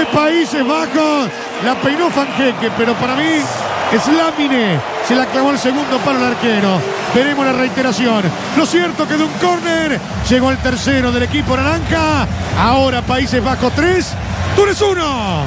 Países Bajos. La peinó Fanjeque, pero para mí Slamine se la clavó el segundo palo al arquero. Veremos la reiteración. Lo cierto que de un córner llegó el tercero del equipo naranja. Ahora Países Bajos 3, Túnez 1.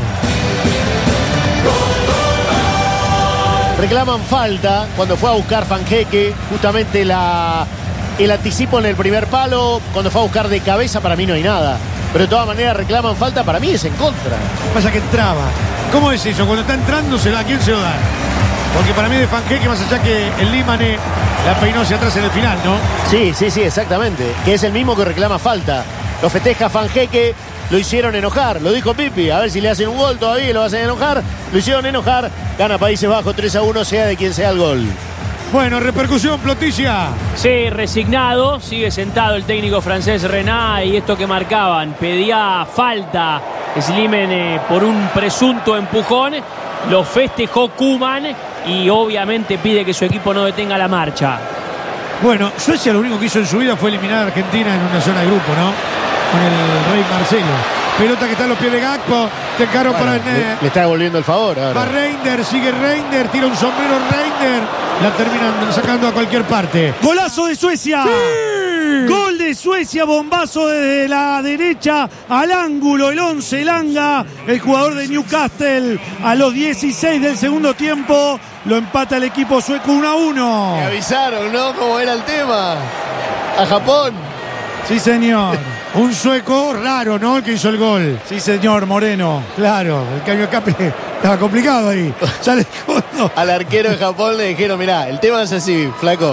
Reclaman falta cuando fue a buscar Fanjeque, justamente el anticipo en el primer palo. Cuando fue a buscar de cabeza, para mí no hay nada. Pero de todas maneras reclaman falta, para mí es en contra. Pasa que entraba. ¿Cómo es eso? Cuando está entrando, ¿a quién se lo da? Porque para mí de Fanjeque, más allá que el Límane la peinó hacia atrás en el final, ¿no? Sí, exactamente. Que es el mismo que reclama falta. Lo festeja Fanjeque, lo hicieron enojar. Lo dijo Pipi, a ver si le hacen un gol todavía, lo hacen enojar. Lo hicieron enojar, gana Países Bajos 3-1, sea de quien sea el gol. Bueno, repercusión, Plotilla. Sí, resignado, sigue sentado el técnico francés Renat, y esto que marcaban, pedía falta Slimane por un presunto empujón, lo festejó Koeman y obviamente pide que su equipo no detenga la marcha. Bueno, Suecia lo único que hizo en su vida fue eliminar a Argentina en una zona de grupo, ¿no? Con el Rey Marcelo. Pelota que está a los pies de Gakpo. Te encaró para le está devolviendo el favor ahora. Va Reiner, sigue Reiner, tira un sombrero Reiner. La terminan sacando a cualquier parte. ¡Golazo de Suecia! ¡Sí! Gol de Suecia, bombazo desde la derecha al ángulo, el 11 Elanga, el jugador de Newcastle, a los 16 del segundo tiempo. Lo empata el equipo sueco 1-1. Me avisaron, ¿no? ¿Cómo era el tema? A Japón. Sí, señor. Un sueco raro, ¿no? El que hizo el gol. Sí, señor, Moreno. Claro, el cambio de escape estaba complicado ahí. Sale fondo. Al arquero de Japón le dijeron, mirá, el tema es así, flaco.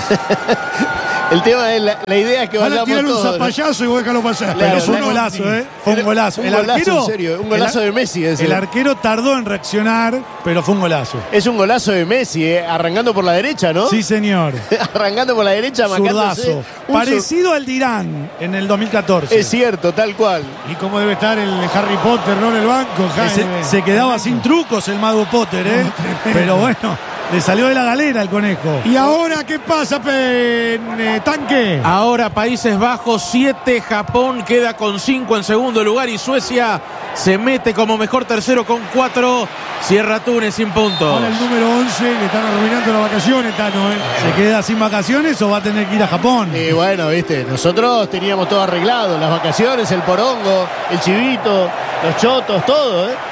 El tema es, la idea es que vayamos todos. Tirarle un zapallazo y vos déjalo pasar. Claro, Fue un golazo, ¿eh? Fue un golazo. Un golazo, en serio. Un golazo de Messi. El arquero tardó en reaccionar, pero fue un golazo. Es un golazo de Messi, arrancando por la derecha, ¿no? Sí, señor. Arrancando por la derecha, Zurdazo. Parecido al de Irán en el 2014. Es cierto, tal cual. Y cómo debe estar el Harry Potter, ¿no? En el banco. Se quedaba sin trucos el mago Potter, ¿eh? Pero bueno, le salió de la galera el conejo. ¿Y ahora qué pasa, Tanque? Ahora Países Bajos 7, Japón queda con 5 en segundo lugar y Suecia se mete como mejor tercero con 4. Cierra Túnez sin puntos. Ahora el número 11 le están arruinando las vacaciones, Tano, ¿eh? ¿Se queda sin vacaciones o va a tener que ir a Japón? Y bueno, viste, nosotros teníamos todo arreglado, las vacaciones, el porongo, el chivito, los chotos, todo, ¿eh?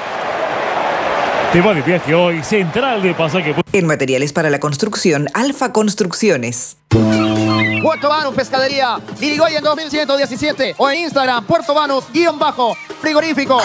Te va de viaje hoy, Central de Pasaje. En materiales para la construcción, Alfa Construcciones. Puerto Banús Pescadería, Irigoyen 2117 o en Instagram, Puerto Banús_frigorífico.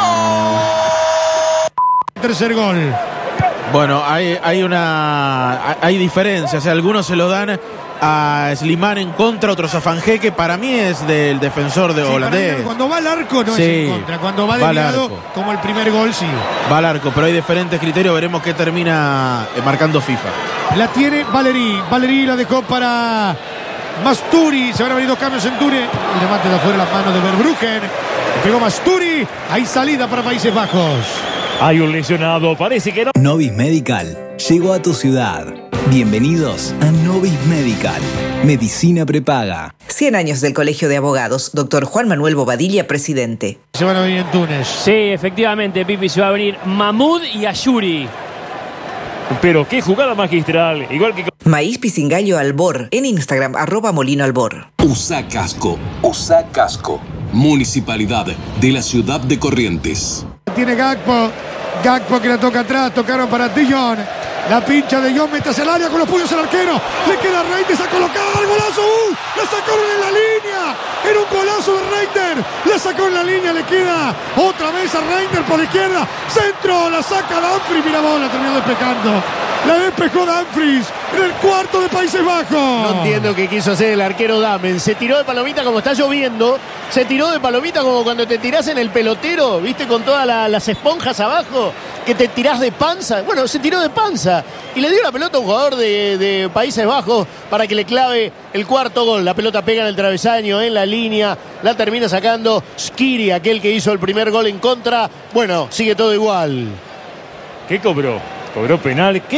Tercer gol. Bueno, hay diferencias. Algunos se lo dan a Slimane en contra, otros a Fanjeque. Para mí es del defensor de holandés. Cuando va al arco no es en contra. Cuando va desviado, como el primer gol, sí. Va al arco, pero hay diferentes criterios. Veremos qué termina marcando FIFA. La tiene Valeri. Valeri la dejó para Masturi. Se van a venir 2 cambios en Túnez. El remate de afuera, las manos de Verbruggen. Pegó Masturi. Hay salida para Países Bajos. Hay un lesionado, parece que no. Novis Medical llegó a tu ciudad. Bienvenidos a Novis Medical. Medicina prepaga. 100 años del Colegio de Abogados. Doctor Juan Manuel Bobadilla, presidente. Se van a venir en Túnez. Sí, efectivamente, Pipi, se va a venir Mahmoud y Ayuri. Pero qué jugada magistral. Igual que... Maíz Pisingallo Albor. En Instagram, @MolinoAlbor. USA Casco. USA Casco. Municipalidad de la ciudad de Corrientes. Tiene Gakpo. Gakpo que la toca atrás. Tocaron para Dijon. La pincha de Dijon, mete hacia el área con los puños al arquero. Le queda a Reiter, a colocar el golazo. La sacaron en la línea. Era un golazo de Reiter. La sacó en la línea, le queda otra vez a Reiter por la izquierda. Centro, la saca Dumfries. Mira vos, la terminó despejando. La despejó Dumfries en el cuarto de Países Bajos. No entiendo qué quiso hacer el arquero Damen. Se tiró de palomita como está lloviendo. Se tiró de palomita como cuando te tirás en el pelotero, ¿viste? Con todas las esponjas abajo, que te tirás de panza. Bueno, se tiró de panza y le dio la pelota a un jugador de Países Bajos para que le clave el cuarto gol. La pelota pega en el travesaño, en la línea. La termina sacando Skiri, aquel que hizo el primer gol en contra. Bueno, sigue todo igual. ¿Qué cobró? ¿Cobró penal? ¿Qué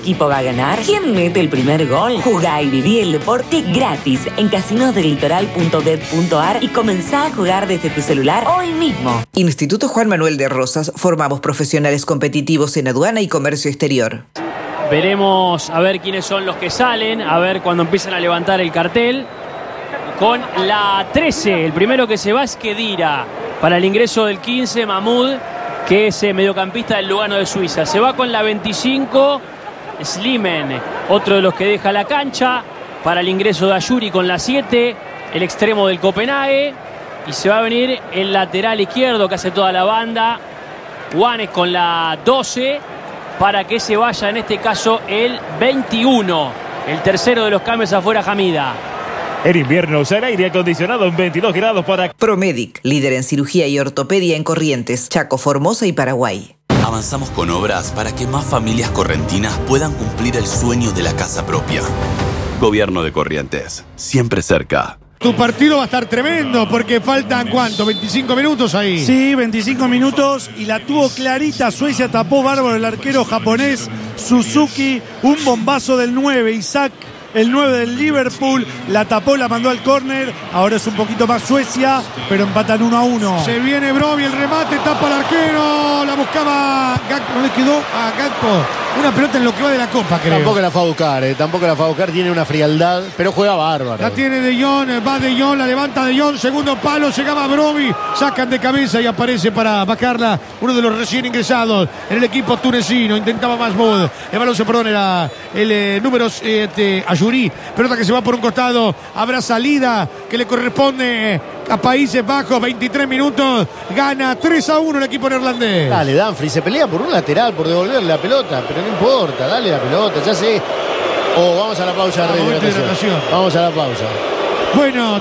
equipo va a ganar? ¿Quién mete el primer gol? Jugá y viví el deporte gratis en casinosdelitoral.bet.ar y comenzá a jugar desde tu celular hoy mismo. Instituto Juan Manuel de Rosas. Formamos profesionales competitivos en aduana y comercio exterior. Veremos a ver quiénes son los que salen, a ver cuando empiezan a levantar el cartel. Con la 13, el primero que se va es Khedira. Para el ingreso del 15, Mahmoud, que es mediocampista del Lugano de Suiza. Se va con la 25, Slimen, otro de los que deja la cancha. Para el ingreso de Ayuri con la 7, el extremo del Copenhague. Y se va a venir el lateral izquierdo que hace toda la banda, Juanes, con la 12, para que se vaya en este caso el 21. El tercero de los cambios afuera, Hamida. En invierno usa el aire acondicionado en 22 grados para... Promedic, líder en cirugía y ortopedia en Corrientes, Chaco, Formosa y Paraguay. Avanzamos con obras para que más familias correntinas puedan cumplir el sueño de la casa propia. Gobierno de Corrientes, siempre cerca. Tu partido va a estar tremendo porque faltan, ¿cuánto? 25 minutos ahí. Sí, 25 minutos y la tuvo clarita. Suecia tapó bárbaro el arquero japonés Suzuki. Un bombazo del 9, Isaac, el 9 del Liverpool. La tapó, la mandó al córner. Ahora es un poquito más Suecia, pero empatan 1-1. Se viene Brovi, el remate, tapa al arquero. La buscaba Gakpo, no le quedó a Gakpo. Una pelota en lo que va de la Copa, creo. Tampoco la fue a buscar, tampoco la fue a buscar. Tiene una frialdad, pero juega bárbaro. La tiene De Jong, va De Jong, la levanta De Jong, segundo palo, llegaba Brovi, sacan de cabeza y aparece para bajarla uno de los recién ingresados en el equipo tunecino. Intentaba Mahmoud, el balón era el número 7, Ayuri. Pelota que se va por un costado, habrá salida que le corresponde a Países Bajos. 23 minutos, gana 3-1 el equipo neerlandés. Dale, Dumfries, se pelea por un lateral, por devolverle la pelota, pero no importa, dale la pelota, ya sé. Vamos a la pausa de rehidratación. Vamos a la pausa. Bueno.